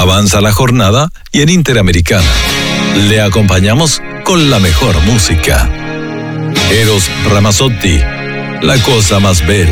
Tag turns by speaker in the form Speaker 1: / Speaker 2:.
Speaker 1: Avanza la jornada y en Interamericana le acompañamos con la mejor música. Eros Ramazzotti, la cosa más bella.